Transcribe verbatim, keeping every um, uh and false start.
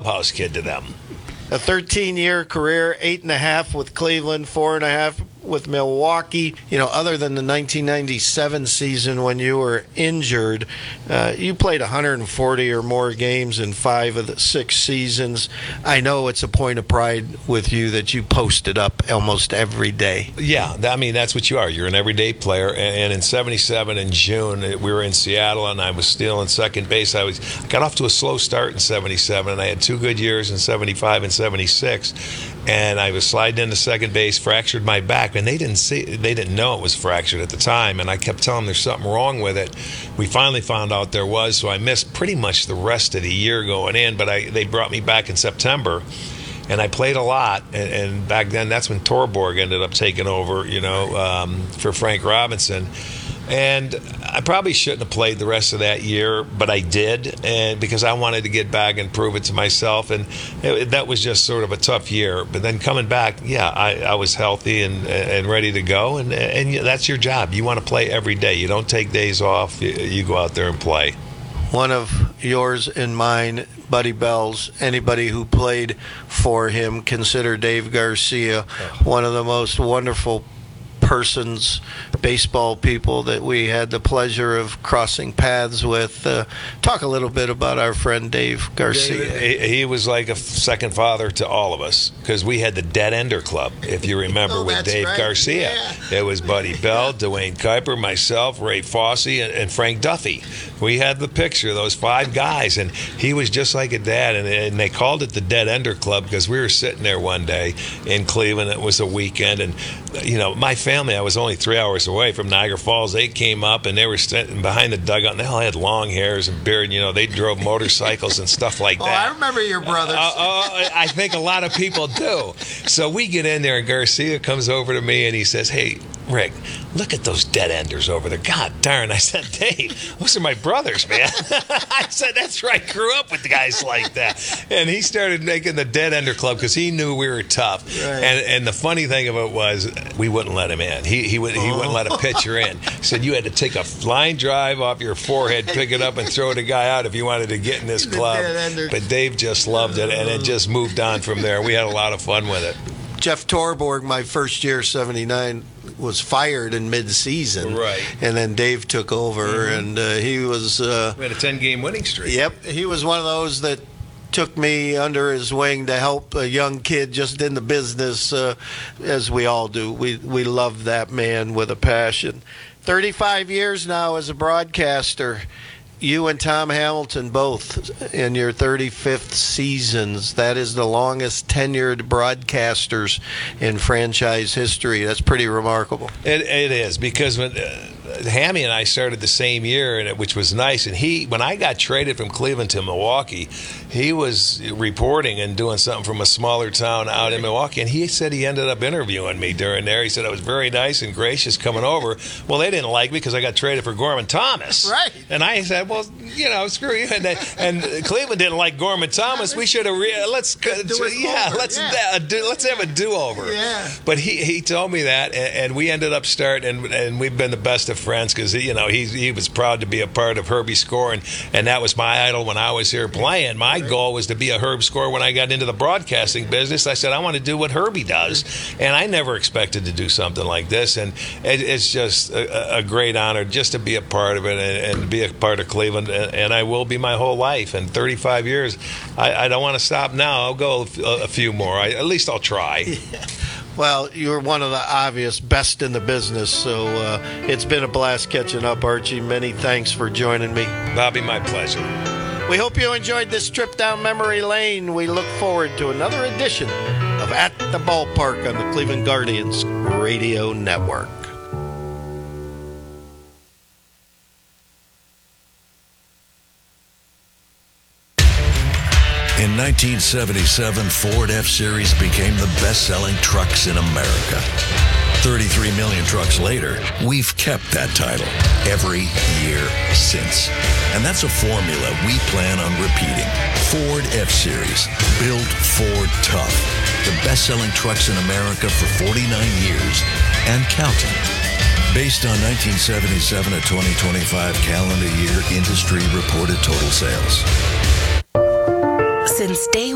clubhouse kid to them. A thirteen-year career, eight and a half with Cleveland, four and a half with Milwaukee. You know, other than the nineteen ninety-seven season when you were injured, uh, you played one hundred forty or more games in five of the six seasons. I know it's a point of pride with you that you posted up almost every day. Yeah, I mean, that's what you are. You're an everyday player. And in seventy-seven in June, we were in Seattle, and I was still in second base. I was I got off to a slow start in seventy-seven, and I had two good years in seventy-five and seventy-six. And I was sliding into second base, fractured my back, and they didn't see, they didn't know it was fractured at the time. And I kept telling them there's something wrong with it. We finally found out there was, so I missed pretty much the rest of the year going in. But I, they brought me back in September, and I played a lot. And, and back then, that's when Torborg ended up taking over, you know, um, for Frank Robinson. And I probably shouldn't have played the rest of that year, but I did, and because I wanted to get back and prove it to myself. And it, that was just sort of a tough year. But then coming back, yeah, I, I was healthy and and ready to go. And and that's your job. You want to play every day. You don't take days off. You, you go out there and play. One of yours and mine, Buddy Bell's, anybody who played for him, consider Dave Garcia one of the most wonderful persons, baseball people that we had the pleasure of crossing paths with. Uh, talk a little bit about our friend Dave Garcia. Dave, he, he was like a second father to all of us, because we had the Dead Ender Club, if you remember, oh, with Dave right. Garcia. Yeah. It was Buddy Bell, Dwayne Kuiper, myself, Ray Fosse, and, and Frank Duffy. We had the picture of those five guys, and he was just like a dad. And, and they called it the Dead Ender Club because we were sitting there one day in Cleveland. It was a weekend, and you know, my family, I was only three hours away from Niagara Falls. They came up, and they were sitting behind the dugout, and they all had long hairs and beard. You know, they drove motorcycles and stuff like that. Oh, I remember your brothers. Uh, uh, I think a lot of people do. So we get in there, and Garcia comes over to me, and he says, "Hey, Rick, look at those dead enders over there. God darn." I said, "Dave, those are my brothers, man." I said, "That's right. I grew up with guys like that." And he started making the Dead Ender Club because he knew we were tough. Right. And and the funny thing of it was, we wouldn't let him in. He he, would, he wouldn't let a pitcher in. He said you had to take a line drive off your forehead, pick it up, and throw the guy out if you wanted to get in this club. But Dave just loved it, and it just moved on from there. We had a lot of fun with it. Jeff Torborg, my first year, seventy-nine, was fired in mid-season. Right. And then Dave took over, mm-hmm. and uh, he was... Uh, we had a ten-game winning streak. Yep. He was one of those that took me under his wing to help a young kid just in the business, uh, as we all do. We, we love that man with a passion. thirty-five years now as a broadcaster. You and Tom Hamilton both in your thirty-fifth seasons. That is the longest tenured broadcasters in franchise history. That's pretty remarkable. It, it is, because when uh, Hammy and I started the same year, and it, which was nice. And he, when I got traded from Cleveland to Milwaukee, he was reporting and doing something from a smaller town out in Milwaukee. And he said he ended up interviewing me during there. He said I was very nice and gracious coming over. Well, they didn't like me because I got traded for Gorman Thomas. Right. And I said, well, you know, screw you. And, they, and Cleveland didn't like Gorman Thomas. We should have, re- let's, do yeah, over. let's, yeah. Uh, do, let's have a do-over. Yeah. But he, he told me that, and, and we ended up starting, and, and we've been the best of friends because, you know, he, he was proud to be a part of Herbie's score, and, and that was my idol when I was here playing. My right. goal was to be a Herb scorer when I got into the broadcasting business. I said, I want to do what Herbie does, and I never expected to do something like this, and it, it's just a, a great honor just to be a part of it and, and be a part of Cleveland, and, and I will be my whole life. And thirty-five years, I, I don't want to stop now. I'll go a, a few more. I, at least I'll try. Yeah. Well, you're one of the obvious best in the business, so uh, it's been a blast catching up, Archie. Many thanks for joining me. That'll be my pleasure. We hope you enjoyed this trip down memory lane. We look forward to another edition of At the Ballpark on the Cleveland Guardians Radio Network. In nineteen seventy-seven, Ford F-Series became the best-selling trucks in America. thirty-three million trucks later, we've kept that title every year since. And that's a formula we plan on repeating. Ford F-Series, built Ford tough. The best-selling trucks in America for forty-nine years and counting. Based on nineteen seventy-seven to twenty twenty-five calendar year industry reported total sales. Since day